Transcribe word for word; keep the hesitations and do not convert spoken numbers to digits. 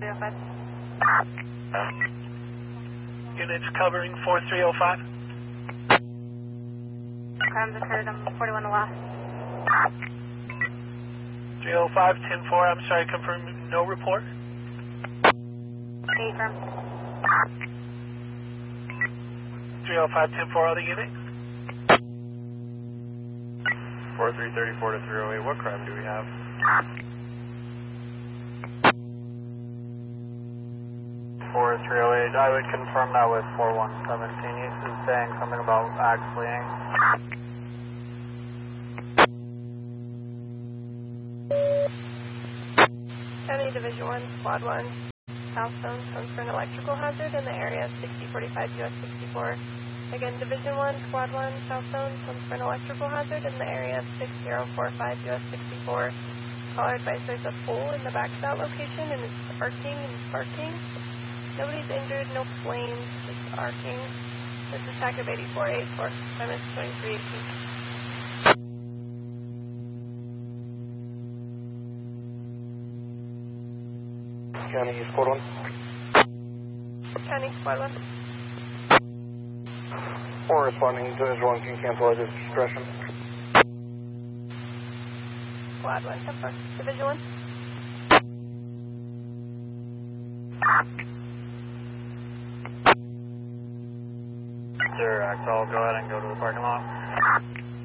three oh five. Units covering four three oh five. Crimes occurred on forty-one the last. three oh five, ten four, I'm sorry, confirm no report. Eight firm. three oh five, ten four, other unit. four three three four to three oh eight, what crime do we have? four three oh eight, I would confirm that with four one seventeen. He's saying something about ag fleeing. County Division one, Squad one, South Zone, comes for an electrical hazard in the area of sixty forty-five U S sixty-four. Again, Division one, Squad one, South Zone, comes for an electrical hazard in the area of six zero four five U S sixty-four. Caller advised there's a pole in the back of that location and it's arcing and sparking. Nobody's injured, no flames, just arcing. This is TACOB eighty-four eighty-four, time is twenty-three eighteen. County Squad one. County Squad one. Or responding to this one can cancel at his discretion. Squad one, ten four. Division one. Sir, Axel, go ahead and go to the parking lot.